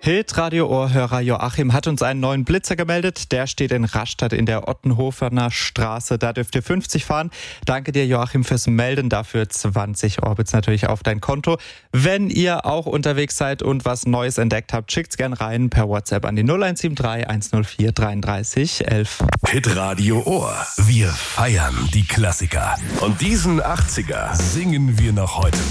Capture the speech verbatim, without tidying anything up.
Hitradio-Ohrhörer Joachim hat uns einen neuen Blitzer gemeldet. Der steht in Rastatt in der Ottenhofener Straße. Da dürft ihr fünfzig fahren. Danke dir, Joachim, fürs Melden. Dafür zwanzig Orbits natürlich auf dein Konto. Wenn ihr auch unterwegs seid und was Neues entdeckt habt, schickt's gern rein per WhatsApp an die null eins sieben drei eins null vier dreiunddreißig elf. Hitradio Ohr. Wir feiern die Klassiker. Und diesen achtziger singen wir noch heute mit.